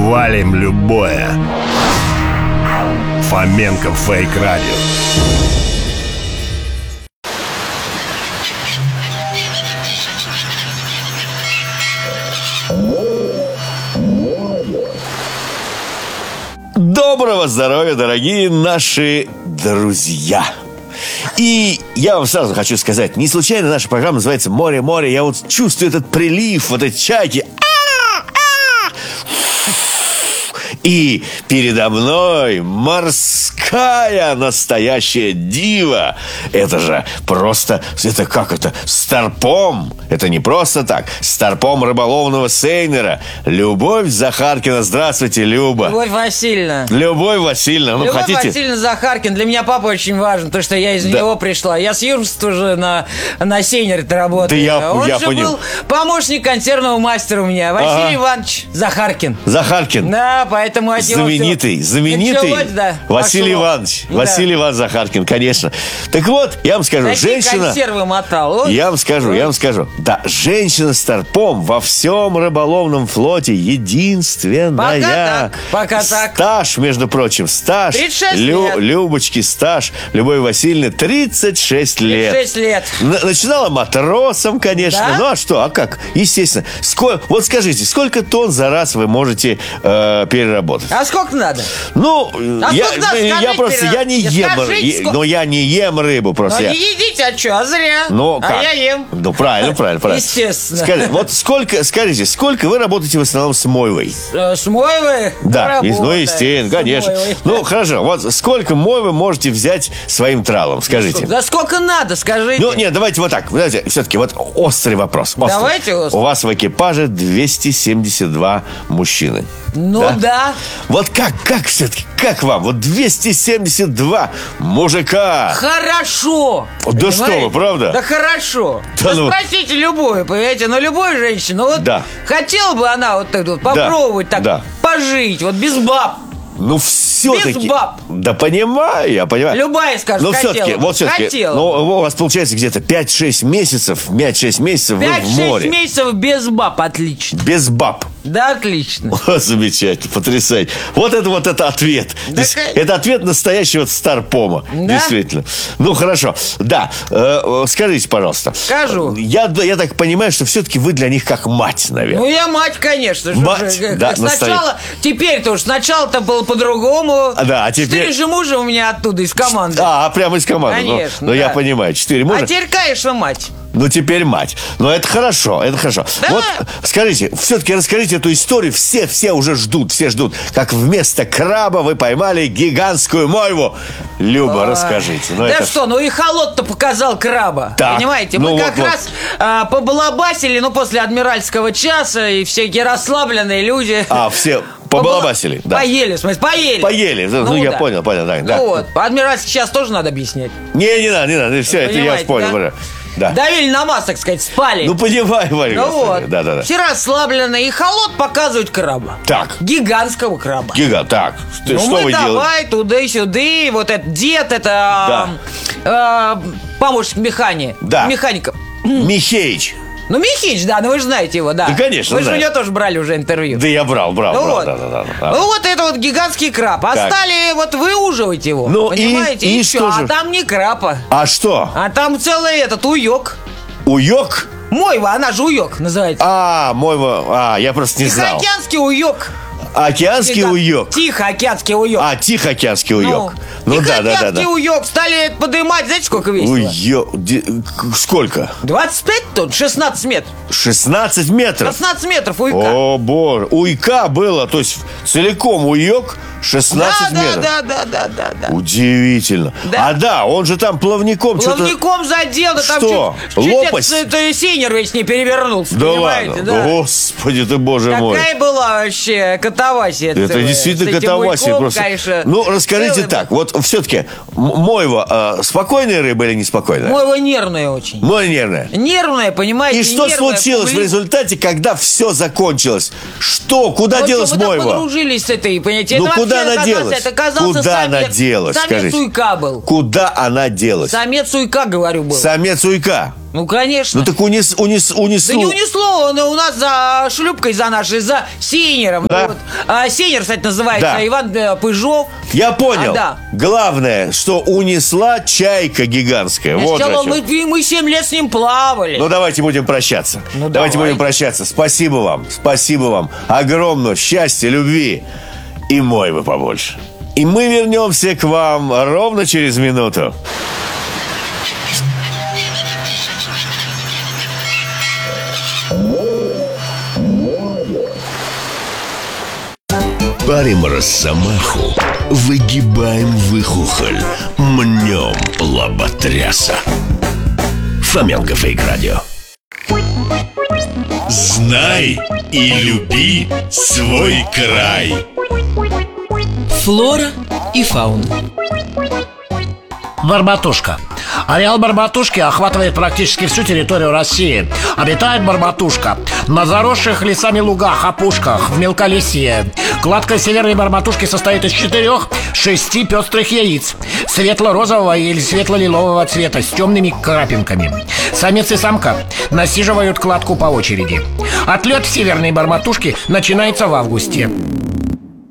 Валим любое. Фоменко Фейк Радио. Доброго здоровья, дорогие наши друзья! И я вам сразу хочу сказать, не случайно наша программа называется «Море-море». Я вот чувствую этот прилив, вот эти чайки. И передо мной морская настоящая дива. Это же просто, это как это, старпом. Это не просто так. Старпом рыболовного сейнера. Любовь Захаркина. Здравствуйте, Люба. Любовь Васильевна. Любовь Васильевна. Любовь хотите? Васильевна Захаркин. Для меня папа очень важен, потому что я из него пришла. Я с юношества уже на сейнере-то работаю. Да Он я же понял. был помощник консервного мастера у меня. Василий Иванович Захаркин. Захаркин. Да, поэтому от него знаменитый началось, да, Василий пошло. Иванович. Да. Василий Иванович Захаркин, конечно. Так вот, я вам скажу, Такие женщина... консервы мотал. Я вам скажу. Да, женщина-старпом во всем рыболовном флоте единственная. Пока так. Стаж, между прочим, стаж. 36 лет. Любочки, стаж. Любовь Васильевны 36 лет. 36 лет. Начинала матросом, конечно. Да? Ну, а что? А как? Естественно. Вот скажите, сколько тонн за раз вы можете переработать? А сколько надо? Ну, я не ем, скажите, но я не ем рыбу просто. Ну, не едите, а что? А зря. Ну, как? Я ем. Ну, правильно. Естественно. Скажите, сколько вы работаете в основном с мойвой? С мойвой? Да, естественно, конечно. Ну, хорошо, вот сколько мойвы можете взять своим тралом, скажите? Да сколько надо, скажите. Ну, нет, давайте вот так. Знаете, все-таки вот острый вопрос. Давайте острый. У вас в экипаже 272 мужчины. Ну да. Вот как все-таки, как вам? Вот 272 мужика. Хорошо. Да понимаете? что вы, правда? Да хорошо. Да ну. Спросите любую, понимаете, любую женщину. Вот хотела бы она вот так вот попробовать так пожить, вот без баб. Ну, все-таки. Без баб. Да понимаю, я понимаю. Любая скажет, но хотела. все-таки, у вас получается где-то 5-6 месяцев, вы в море. 5-6 месяцев без баб, отлично. Без баб. Да, отлично. Замечательно, потрясающе. Вот это ответ. Да, это ответ настоящего старпома. Да? Действительно. Ну, хорошо. Да, скажите, пожалуйста. Скажу. Я так понимаю, что все-таки вы для них как мать, наверное. Ну, я мать, конечно. Мать, да, теперь-то уж сначала-то было по-другому. Да, а теперь... 4 же мужа у меня оттуда, из команды. Прямо из команды. Конечно, Ну, я понимаю, 4 мужа. А теперь, конечно, мать. Ну, теперь мать. Но это хорошо. Да. Вот, скажите, все-таки расскажите эту историю. Все уже ждут, как вместо краба вы поймали гигантскую мойву. Люба, расскажите. И холод-то показал краба. Так, понимаете, мы раз побалабасили, после адмиральского часа, и всякие расслабленные люди. Все побалабасили, да. Поели, в смысле, поели. Поели, я понял, да. Вот, адмиральский час тоже надо объяснять. Не надо, все, это я понял. Да. Давили на масс, так сказать, спали. Ну, понимаю, Варя. Да. Все расслаблены, и холод показывают краба. Так. Гигантского краба. Так. Что вы делаете? Давай туда-сюда, вот этот дед, это помощник механика. Михеич. Ну, Михеич, вы же знаете его, да. Да, конечно, вы же у него тоже брали уже интервью. Да, я брал, да. Ну, вот это гигантский краб. А стали выуживать его, понимаете? И что же? А там не краб. А что? А там целый уёк. Уёк? Мойва, она же уёк называется. Мойва, я просто не знал. Тихоокеанский уёк. Океанский уёк. Тихоокеанский уёк. Тихоокеанский уёк. Тихоокеанский уёк стали поднимать, знаете, сколько весило? Сколько? 25 тонн, 16 метров. 16 метров? 16 метров уйка. О, боже. Уйка было, то есть целиком уёк 16 метров. Да. Удивительно. Да. Он же там плавником Плавником задел, да там что? Лопасть? чуть сейнер весь не перевернулся, да понимаете? Ладно? Да. Господи ты, боже мой. Какая была вообще катавасия. Это действительно катавасия. Просто. Конечно, расскажите так. Вот все-таки мойва спокойная рыба или неспокойная? Мойва нервная очень. Мойва нервная? Нервная, понимаете? И что случилось в результате, когда все закончилось? Что? Куда делась мойва? Мы подружились с этой, понимаете? Куда она делась? Куда она делась? Самец уйка был. Куда она делась? Самец уйка, говорю, был. Самец уйка. Ну, конечно. Ну, так унесло. Да не унесло, он у нас за шлюпкой, за нашей, за Синером. Да. Вот. Синер, кстати, называется, Да. Иван Пыжов. Я понял. Да. Главное, что унесла чайка гигантская. Вот Сначала о чем. мы 7 лет с ним плавали. Ну, давайте будем прощаться. Ну, давайте давай. будем прощаться. Спасибо вам. Спасибо вам. Огромного счастья, любви. И мойвы побольше. И мы вернемся к вам ровно через минуту. Парим росомаху, выгибаем выхухоль, мнем лоботряса. Фоменко Фейк Радио. Знай и люби свой край. Флора и фауна. Барбатушка. Ареал барбатушки охватывает практически всю территорию России. Обитает барбатушка на заросших лесами лугах, опушках, в мелколесье. Кладка северной барбатушки состоит из 4-6 пестрых яиц светло-розового или светло-лилового цвета с темными крапинками. Самец и самка насиживают кладку по очереди. Отлет северной барбатушки начинается в августе.